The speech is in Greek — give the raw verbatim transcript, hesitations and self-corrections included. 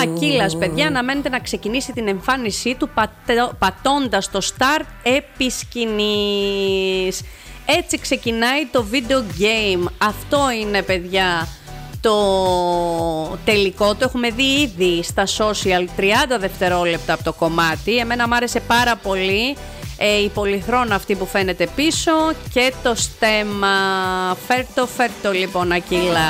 Ακύλας, παιδιά, αναμένεται να ξεκινήσει την εμφάνισή του πατώ, πατώντας το Start επί σκηνής. Έτσι ξεκινάει το video game. Αυτό είναι, παιδιά, το τελικό. Το έχουμε δει ήδη στα social, τριάντα δευτερόλεπτα από το κομμάτι. Εμένα μου άρεσε πάρα πολύ ε, η πολυθρόνα αυτή που φαίνεται πίσω και το στέμμα. Φέρτο, φέρτο λοιπόν, Ακύλα.